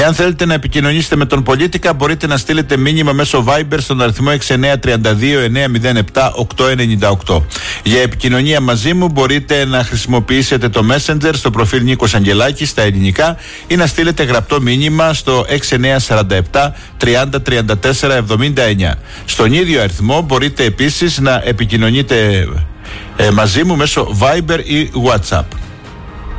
Εάν θέλετε να επικοινωνήσετε με τον Πολίτικα, μπορείτε να στείλετε μήνυμα μέσω Viber στον αριθμό 6932-907-898. Για επικοινωνία μαζί μου μπορείτε να χρησιμοποιήσετε το Messenger στο προφίλ Νίκος Αγγελάκης στα ελληνικά ή να στείλετε γραπτό μήνυμα στο 6947 30 34 79. Στον ίδιο αριθμό μπορείτε επίσης να επικοινωνείτε μαζί μου μέσω Viber ή WhatsApp.